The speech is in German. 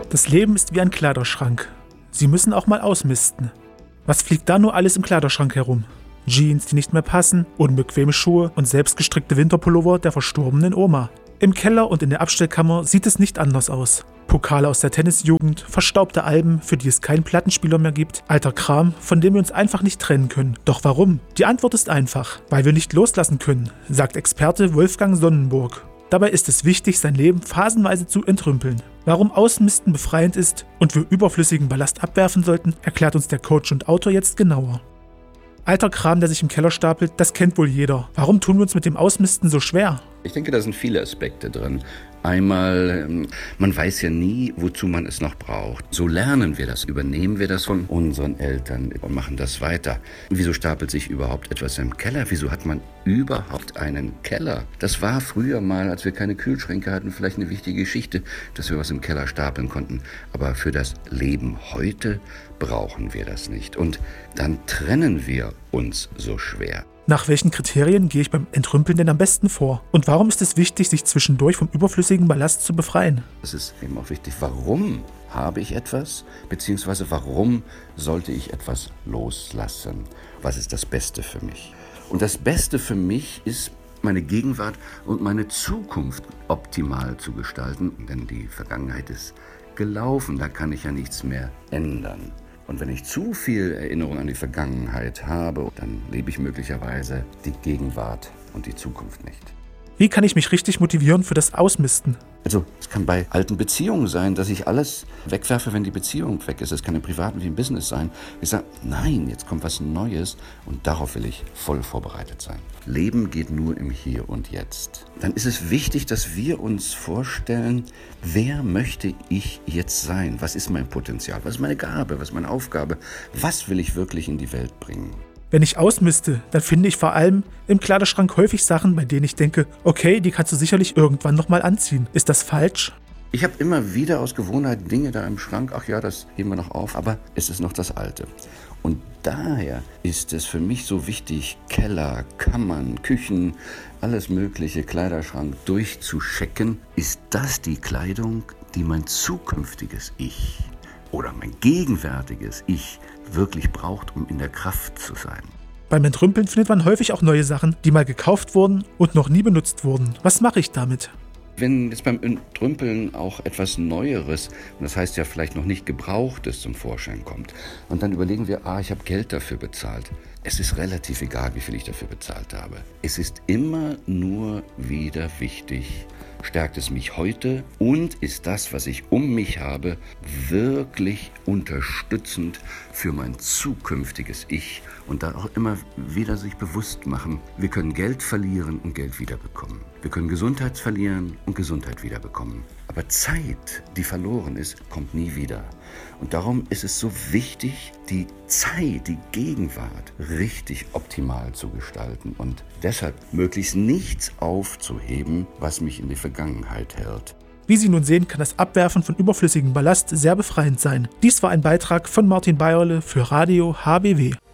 Das Leben ist wie ein Kleiderschrank. Sie müssen auch mal ausmisten. Was fliegt da nur alles im Kleiderschrank herum? Jeans, die nicht mehr passen, unbequeme Schuhe und selbstgestrickte Winterpullover der verstorbenen Oma. Im Keller und in der Abstellkammer sieht es nicht anders aus. Pokale aus der Tennisjugend, verstaubte Alben, für die es keinen Plattenspieler mehr gibt, alter Kram, von dem wir uns einfach nicht trennen können. Doch warum? Die Antwort ist einfach. Weil wir nicht loslassen können, sagt Experte Wolfgang Sonnenburg. Dabei ist es wichtig, sein Leben phasenweise zu entrümpeln. Warum Ausmisten befreiend ist und wir überflüssigen Ballast abwerfen sollten, erklärt uns der Coach und Autor jetzt genauer. Alter Kram, der sich im Keller stapelt, das kennt wohl jeder. Warum tun wir uns mit dem Ausmisten so schwer? Ich denke, da sind viele Aspekte drin. Einmal, man weiß ja nie, wozu man es noch braucht. So lernen wir das, übernehmen wir das von unseren Eltern und machen das weiter. Wieso stapelt sich überhaupt etwas im Keller? Wieso hat man überhaupt einen Keller? Das war früher mal, als wir keine Kühlschränke hatten, vielleicht eine wichtige Geschichte, dass wir was im Keller stapeln konnten. Aber für das Leben heute brauchen wir das nicht. Und dann trennen wir uns so schwer. Nach welchen Kriterien gehe ich beim Entrümpeln denn am besten vor? Und warum ist es wichtig, sich zwischendurch vom überflüssigen Ballast zu befreien? Es ist eben auch wichtig, warum habe ich etwas, beziehungsweise warum sollte ich etwas loslassen? Was ist das Beste für mich? Und das Beste für mich ist, meine Gegenwart und meine Zukunft optimal zu gestalten, denn die Vergangenheit ist gelaufen, da kann ich ja nichts mehr ändern. Und wenn ich zu viel Erinnerung an die Vergangenheit habe, dann lebe ich möglicherweise die Gegenwart und die Zukunft nicht. Wie kann ich mich richtig motivieren für das Ausmisten? Also es kann bei alten Beziehungen sein, dass ich alles wegwerfe, wenn die Beziehung weg ist. Es kann im Privaten wie im Business sein. Ich sage, nein, jetzt kommt was Neues und darauf will ich voll vorbereitet sein. Leben geht nur im Hier und Jetzt. Dann ist es wichtig, dass wir uns vorstellen, wer möchte ich jetzt sein? Was ist mein Potenzial? Was ist meine Gabe? Was ist meine Aufgabe? Was will ich wirklich in die Welt bringen? Wenn ich ausmiste, dann finde ich vor allem im Kleiderschrank häufig Sachen, bei denen ich denke, okay, die kannst du sicherlich irgendwann nochmal anziehen. Ist das falsch? Ich habe immer wieder aus Gewohnheit Dinge da im Schrank, ach ja, das heben wir noch auf, aber es ist noch das Alte. Und daher ist es für mich so wichtig, Keller, Kammern, Küchen, alles mögliche, Kleiderschrank durchzuchecken. Ist das die Kleidung, die mein zukünftiges Ich oder mein gegenwärtiges Ich wirklich braucht, um in der Kraft zu sein? Beim Entrümpeln findet man häufig auch neue Sachen, die mal gekauft wurden und noch nie benutzt wurden. Was mache ich damit? Wenn jetzt beim Entrümpeln auch etwas Neueres, und das heißt ja vielleicht noch nicht Gebrauchtes, zum Vorschein kommt, und dann überlegen wir, ich habe Geld dafür bezahlt. Es ist relativ egal, wie viel ich dafür bezahlt habe. Es ist immer nur wieder wichtig, stärkt es mich heute und ist das, was ich um mich habe, wirklich unterstützend für mein zukünftiges Ich und da auch immer wieder sich bewusst machen, wir können Geld verlieren und Geld wiederbekommen. Wir können Gesundheit verlieren und Gesundheit wiederbekommen. Aber Zeit, die verloren ist, kommt nie wieder. Und darum ist es so wichtig, die Zeit, die Gegenwart richtig optimal zu gestalten und deshalb möglichst nichts aufzuheben, was mich in die Vergangenheit hält. Wie Sie nun sehen, kann das Abwerfen von überflüssigem Ballast sehr befreiend sein. Dies war ein Beitrag von Martin Bayerle für Radio HBW.